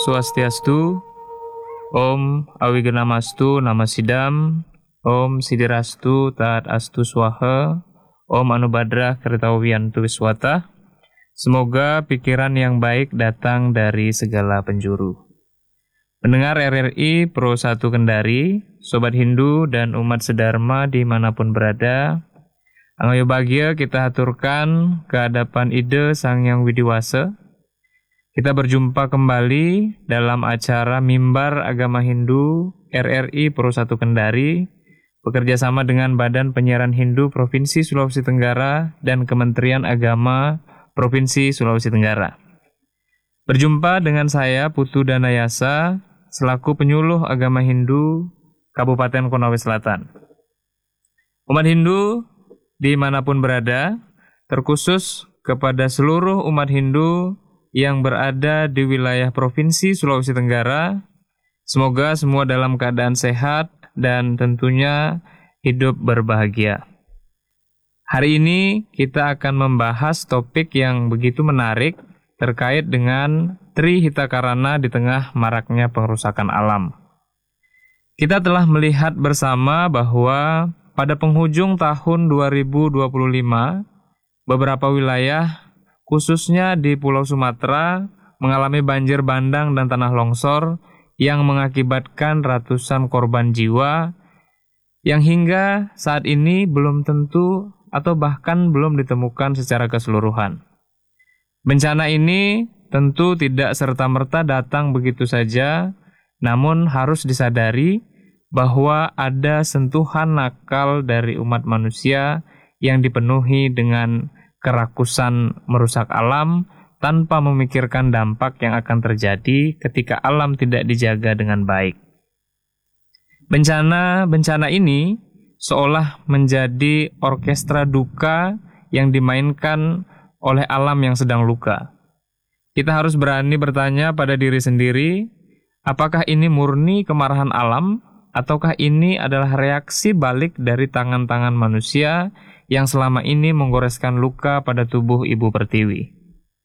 Swastiastu, Om Awigenamastu Namasidam, Om Sidirastu Taat Astu Swaha, Om Anubhadra Kertawiyantu Wiswata. Semoga pikiran yang baik datang dari segala penjuru. Pendengar RRI Pro 1 Kendari, Sobat Hindu dan umat sedharma dimanapun berada, Angayo bahagia kita haturkan ke hadapan Ide Sang Hyang Widiwasa. Kita berjumpa kembali dalam acara Mimbar Agama Hindu RRI Pro 1 Kendari, bekerja sama dengan Badan Penyiaran Hindu Provinsi Sulawesi Tenggara dan Kementerian Agama Provinsi Sulawesi Tenggara. Berjumpa dengan saya Putu Danayasa, selaku penyuluh agama Hindu Kabupaten Konawe Selatan. Umat Hindu dimanapun berada, terkhusus kepada seluruh umat Hindu yang berada di wilayah Provinsi Sulawesi Tenggara, semoga semua dalam keadaan sehat dan tentunya hidup berbahagia. Hari ini kita akan membahas topik yang begitu menarik terkait dengan Tri Hita Karana di tengah maraknya pengerusakan alam. Kita telah melihat bersama bahwa pada penghujung tahun 2025, beberapa wilayah khususnya di Pulau Sumatera mengalami banjir bandang dan tanah longsor yang mengakibatkan ratusan korban jiwa yang hingga saat ini belum tentu atau bahkan belum ditemukan secara keseluruhan. Bencana ini tentu tidak serta-merta datang begitu saja, namun harus disadari bahwa ada sentuhan nakal dari umat manusia yang dipenuhi dengan kerakusan merusak alam tanpa memikirkan dampak yang akan terjadi ketika alam tidak dijaga dengan baik. Bencana ini seolah menjadi orkestra duka yang dimainkan oleh alam yang sedang luka. Kita harus berani bertanya pada diri sendiri, apakah ini murni kemarahan alam ataukah ini adalah reaksi balik dari tangan-tangan manusia yang selama ini menggoreskan luka pada tubuh Ibu Pertiwi.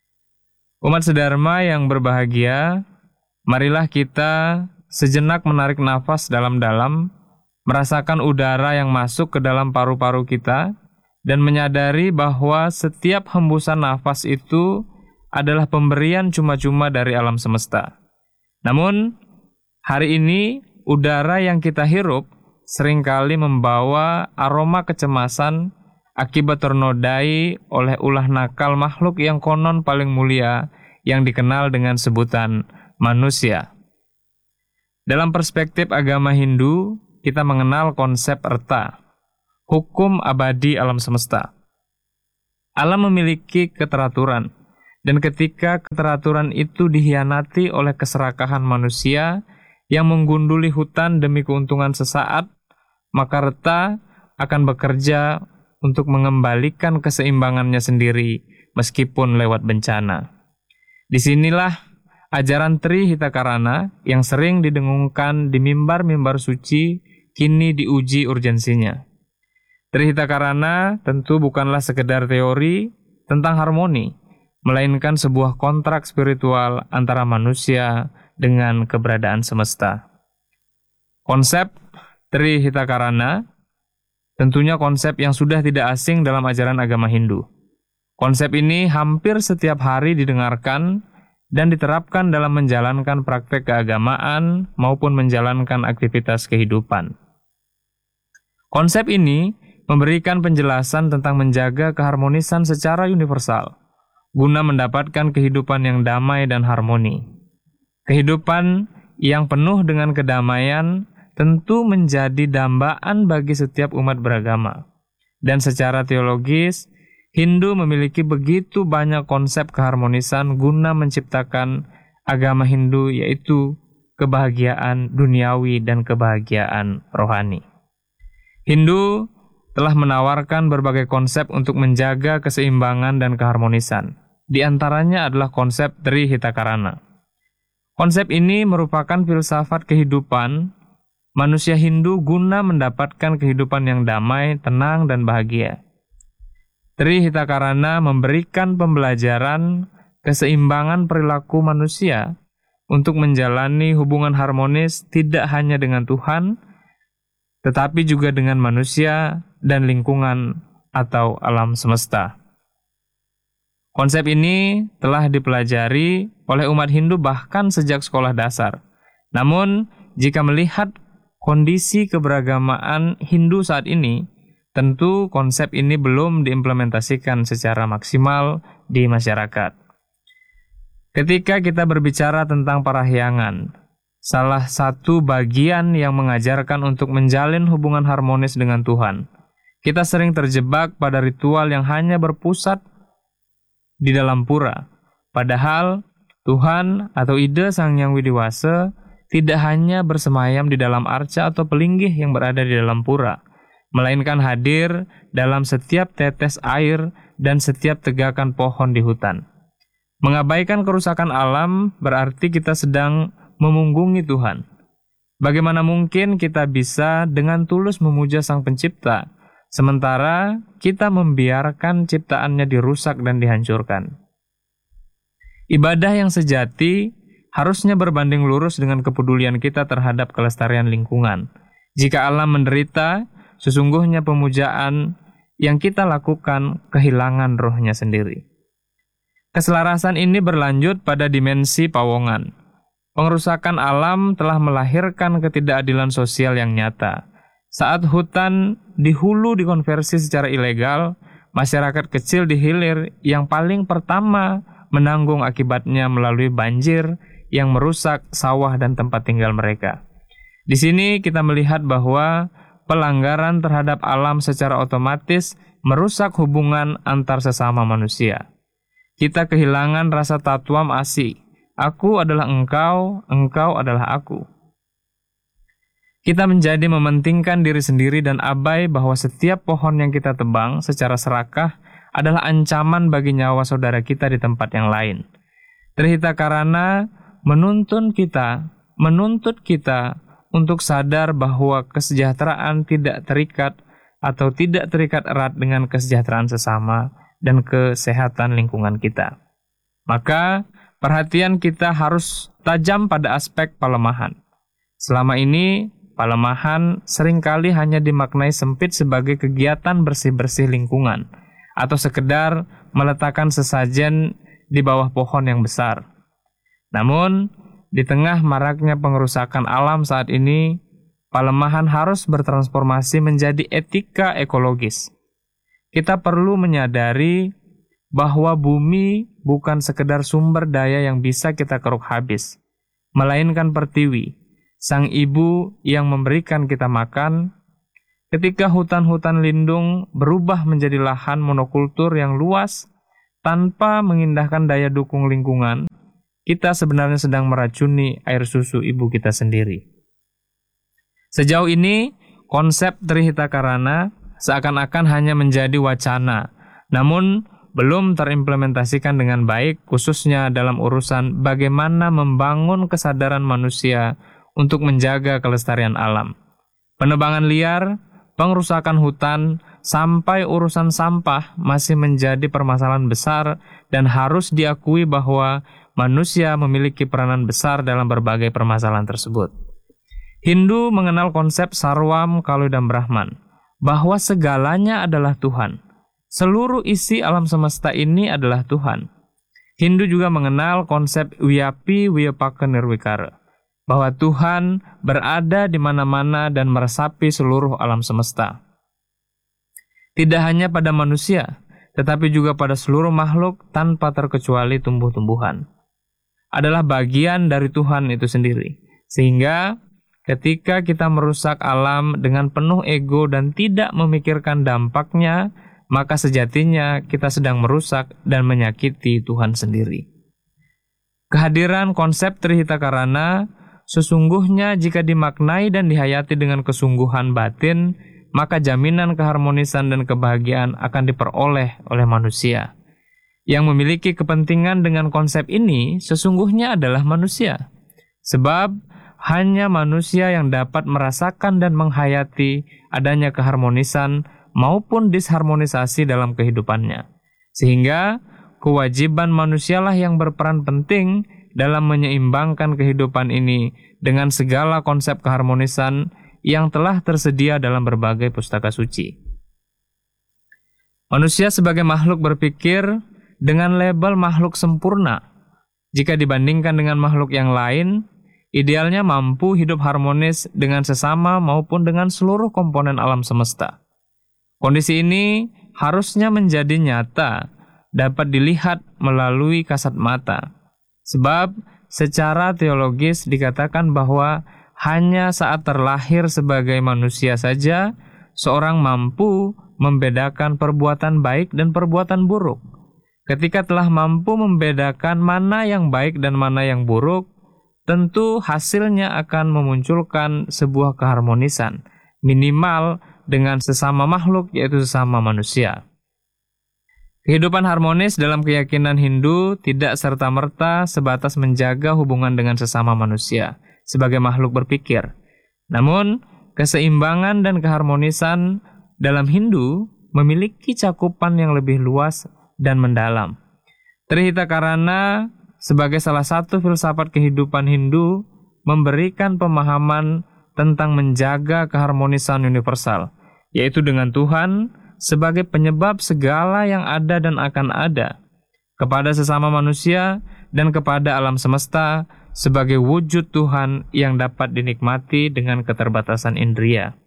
Umat sedharma yang berbahagia, marilah kita sejenak menarik nafas dalam-dalam, merasakan udara yang masuk ke dalam paru-paru kita, dan menyadari bahwa setiap hembusan nafas itu adalah pemberian cuma-cuma dari alam semesta. Namun, hari ini udara yang kita hirup seringkali membawa aroma kecemasan akibat ternodai oleh ulah nakal makhluk yang konon paling mulia yang dikenal dengan sebutan manusia. Dalam perspektif agama Hindu, kita mengenal konsep erta, hukum abadi alam semesta. Alam memiliki keteraturan, dan ketika keteraturan itu dihianati oleh keserakahan manusia yang menggunduli hutan demi keuntungan sesaat, maka erta akan bekerja untuk mengembalikan keseimbangannya sendiri meskipun lewat bencana. Disinilah ajaran Tri Hita Karana yang sering didengungkan di mimbar-mimbar suci kini diuji urgensinya. Tri Hita Karana tentu bukanlah sekedar teori tentang harmoni, melainkan sebuah kontrak spiritual antara manusia dengan keberadaan semesta. Konsep Tri Hita Karana tentunya konsep yang sudah tidak asing dalam ajaran agama Hindu. Konsep ini hampir setiap hari didengarkan dan diterapkan dalam menjalankan praktek keagamaan maupun menjalankan aktivitas kehidupan. Konsep ini memberikan penjelasan tentang menjaga keharmonisan secara universal, guna mendapatkan kehidupan yang damai dan harmoni. Kehidupan yang penuh dengan kedamaian tentu menjadi dambaan bagi setiap umat beragama. Dan secara teologis, Hindu memiliki begitu banyak konsep keharmonisan guna menciptakan agama Hindu, yaitu kebahagiaan duniawi dan kebahagiaan rohani. Hindu telah menawarkan berbagai konsep untuk menjaga keseimbangan dan keharmonisan. Di antaranya adalah konsep Tri Hita Karana. Konsep ini merupakan filsafat kehidupan manusia Hindu guna mendapatkan kehidupan yang damai, tenang, dan bahagia. Tri Hita Karana memberikan pembelajaran keseimbangan perilaku manusia untuk menjalani hubungan harmonis tidak hanya dengan Tuhan, tetapi juga dengan manusia dan lingkungan atau alam semesta. Konsep ini telah dipelajari oleh umat Hindu bahkan sejak sekolah dasar. Namun, jika melihat kondisi keberagamaan Hindu saat ini, tentu konsep ini belum diimplementasikan secara maksimal di masyarakat. Ketika kita berbicara tentang parahyangan, salah satu bagian yang mengajarkan untuk menjalin hubungan harmonis dengan Tuhan, kita sering terjebak pada ritual yang hanya berpusat di dalam pura. Padahal Tuhan atau ide Sang Hyang Widiwasa tidak hanya bersemayam di dalam arca atau pelinggih yang berada di dalam pura, melainkan hadir dalam setiap tetes air dan setiap tegakan pohon di hutan. Mengabaikan kerusakan alam berarti kita sedang memunggungi Tuhan. Bagaimana mungkin kita bisa dengan tulus memuja Sang Pencipta, sementara kita membiarkan ciptaannya dirusak dan dihancurkan? Ibadah yang sejati harusnya berbanding lurus dengan kepedulian kita terhadap kelestarian lingkungan. Jika alam menderita, sesungguhnya pemujaan yang kita lakukan kehilangan rohnya sendiri. Keselarasan ini berlanjut pada dimensi pawongan. Pengerusakan alam telah melahirkan ketidakadilan sosial yang nyata. Saat hutan di hulu dikonversi secara ilegal, masyarakat kecil di hilir yang paling pertama menanggung akibatnya melalui banjir yang merusak sawah dan tempat tinggal mereka. Di sini kita melihat bahwa pelanggaran terhadap alam secara otomatis merusak hubungan antar sesama manusia. Kita kehilangan rasa tatuam asi. Aku adalah engkau, engkau adalah aku. Kita menjadi mementingkan diri sendiri dan abai bahwa setiap pohon yang kita tebang secara serakah adalah ancaman bagi nyawa saudara kita di tempat yang lain. Trihitakarana menuntut kita untuk sadar bahwa kesejahteraan tidak terikat atau tidak terikat erat dengan kesejahteraan sesama dan kesehatan lingkungan kita. Maka perhatian kita harus tajam pada aspek pelemahan. Selama ini, pelemahan seringkali hanya dimaknai sempit sebagai kegiatan bersih-bersih lingkungan atau sekedar meletakkan sesajen di bawah pohon yang besar. Namun, di tengah maraknya pengerusakan alam saat ini, pelemahan harus bertransformasi menjadi etika ekologis. Kita perlu menyadari bahwa bumi bukan sekedar sumber daya yang bisa kita keruk habis, melainkan pertiwi, sang ibu yang memberikan kita makan. Ketika hutan-hutan lindung berubah menjadi lahan monokultur yang luas tanpa mengindahkan daya dukung lingkungan, kita sebenarnya sedang meracuni air susu ibu kita sendiri. Sejauh ini, konsep Trihitakarana seakan-akan hanya menjadi wacana, namun belum terimplementasikan dengan baik, khususnya dalam urusan bagaimana membangun kesadaran manusia untuk menjaga kelestarian alam. Penebangan liar, pengerusakan hutan, sampai urusan sampah masih menjadi permasalahan besar dan harus diakui bahwa manusia memiliki peranan besar dalam berbagai permasalahan tersebut. Hindu mengenal konsep Sarwam Kaludam Brahman, bahwa segalanya adalah Tuhan. Seluruh isi alam semesta ini adalah Tuhan. Hindu juga mengenal konsep Wiyapi Wiyapaka Nirwikara, bahwa Tuhan berada di mana-mana dan meresapi seluruh alam semesta. Tidak hanya pada manusia, tetapi juga pada seluruh makhluk tanpa terkecuali tumbuh-tumbuhan. Adalah bagian dari Tuhan itu sendiri. Sehingga ketika kita merusak alam dengan penuh ego dan tidak memikirkan dampaknya, maka sejatinya kita sedang merusak dan menyakiti Tuhan sendiri. Kehadiran konsep Trihitakarana sesungguhnya jika dimaknai dan dihayati dengan kesungguhan batin, maka jaminan keharmonisan dan kebahagiaan akan diperoleh oleh manusia. Yang memiliki kepentingan dengan konsep ini sesungguhnya adalah manusia. Sebab hanya manusia yang dapat merasakan dan menghayati adanya keharmonisan maupun disharmonisasi dalam kehidupannya. Sehingga kewajiban manusialah yang berperan penting dalam menyeimbangkan kehidupan ini dengan segala konsep keharmonisan yang telah tersedia dalam berbagai pustaka suci. Manusia sebagai makhluk berpikir dengan label makhluk sempurna. Jika dibandingkan dengan makhluk yang lain, idealnya mampu hidup harmonis dengan sesama maupun dengan seluruh komponen alam semesta. Kondisi ini harusnya menjadi nyata, dapat dilihat melalui kasat mata. Sebab secara teologis dikatakan bahwa hanya saat terlahir sebagai manusia saja seorang mampu membedakan perbuatan baik dan perbuatan buruk. Ketika telah mampu membedakan mana yang baik dan mana yang buruk, tentu hasilnya akan memunculkan sebuah keharmonisan, minimal dengan sesama makhluk, yaitu sesama manusia. Kehidupan harmonis dalam keyakinan Hindu tidak serta-merta sebatas menjaga hubungan dengan sesama manusia sebagai makhluk berpikir. Namun, keseimbangan dan keharmonisan dalam Hindu memiliki cakupan yang lebih luas dan mendalam. Trihitakarana sebagai salah satu filsafat kehidupan Hindu memberikan pemahaman tentang menjaga keharmonisan universal, yaitu dengan Tuhan sebagai penyebab segala yang ada dan akan ada, kepada sesama manusia dan kepada alam semesta sebagai wujud Tuhan yang dapat dinikmati dengan keterbatasan indria.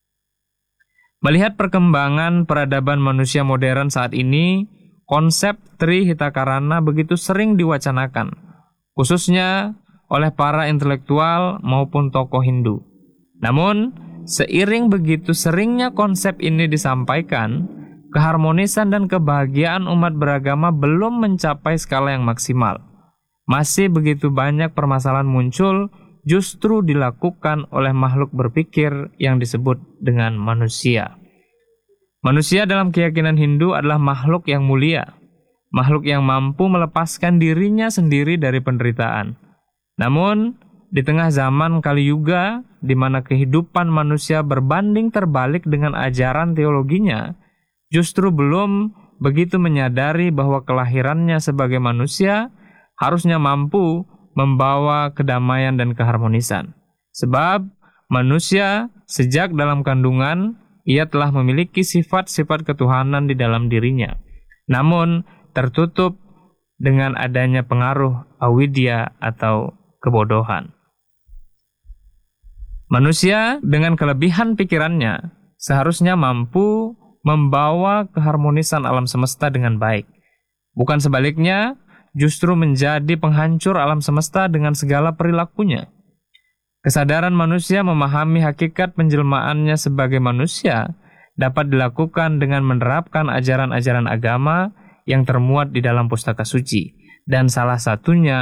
Melihat perkembangan peradaban manusia modern saat ini, konsep Trihitakarana begitu sering diwacanakan, khususnya oleh para intelektual maupun tokoh Hindu. Namun, seiring begitu seringnya konsep ini disampaikan, keharmonisan dan kebahagiaan umat beragama belum mencapai skala yang maksimal. Masih begitu banyak permasalahan muncul justru dilakukan oleh makhluk berpikir yang disebut dengan manusia. Manusia dalam keyakinan Hindu adalah makhluk yang mulia, makhluk yang mampu melepaskan dirinya sendiri dari penderitaan. Namun, di tengah zaman Kali Yuga, di mana kehidupan manusia berbanding terbalik dengan ajaran teologinya, justru belum begitu menyadari bahwa kelahirannya sebagai manusia harusnya mampu membawa kedamaian dan keharmonisan. Sebab manusia sejak dalam kandungan, ia telah memiliki sifat-sifat ketuhanan di dalam dirinya. Namun tertutup dengan adanya pengaruh avidya atau kebodohan. Manusia dengan kelebihan pikirannya seharusnya mampu membawa keharmonisan alam semesta dengan baik. Bukan sebaliknya, justru menjadi penghancur alam semesta dengan segala perilakunya. Kesadaran manusia memahami hakikat penjelmaannya sebagai manusia dapat dilakukan dengan menerapkan ajaran-ajaran agama yang termuat di dalam pustaka suci, dan salah satunya